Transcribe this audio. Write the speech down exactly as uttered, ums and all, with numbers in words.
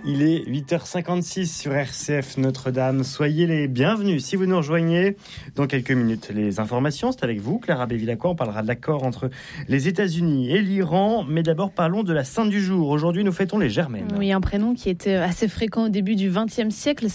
Il est huit heures cinquante-six sur R C F Notre-Dame. Soyez les bienvenus si vous nous rejoignez. Dans quelques minutes, les informations, c'est avec vous, Clara Bévilacqua. On parlera de l'accord entre les États-Unis et l'Iran. Mais d'abord, parlons de la sainte du jour. Aujourd'hui, nous fêtons les Germaines. Oui, un prénom qui était assez fréquent au début du vingtième siècle.